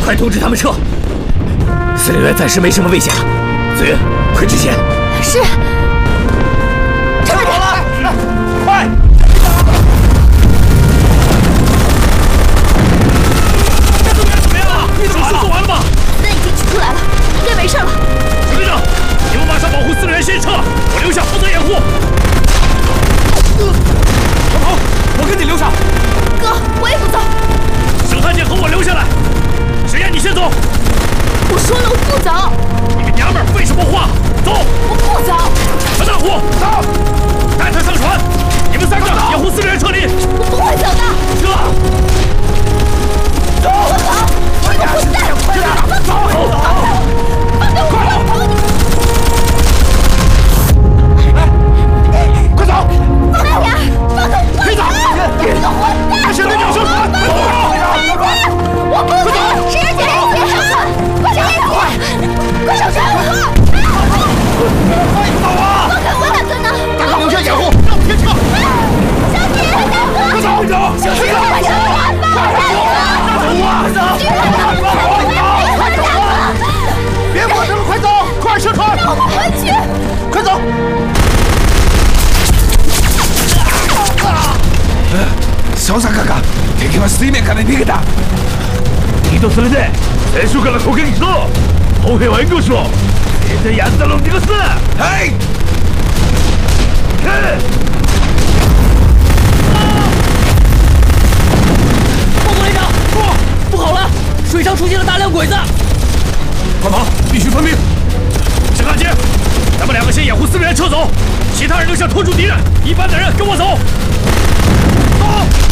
快通知他们撤！司令员暂时没什么危险了，子云，快执行。 是。撤了！ 快！ 司令员怎么样了？手术做完了吗？ 那已经取出来了，应该没事了。 指挥长，你们马上保护司令员先撤，我留下负责掩护。 小鹏，我跟你留下。 哥，我也不走。 沈汉剑和我留下来。沈岩，你先走。 我说了，我不走。 你个娘们儿，废什么话？走！ 我不走。 陈大虎，走！带他上船。你们三个掩护司令员撤离。 我不会走的。 撤！ 走！我走！你个混蛋！快点！走！放开我！快走！ 快走！ 放开我！放开我！快走！你个混蛋！ 快选对鸟上船！快走！ 我不走！谁让你来接上船？快上船！快上船！ 快走啊！ 放开我，大哥呢？ 大哥留下掩护，让我们先撤。 小姐，大哥！ 快走！快走！ 小姐，快上船吧！ 快走啊！快走！快走！别磨蹭了，快走！快上船！ 让我们回去！ 快走！小三哥哥，敵は水面から逃げた。 你とそれで最初から攻撃しろ。砲兵は援護しろ。絶対奴らを逃がすな。 はい。 报告连长，不好了，水上出现了大量鬼子。快跑，必须分兵。沈汉杰，咱们两个先掩护司令员撤走，其他人留下拖住敌人，一般的人跟我走。走。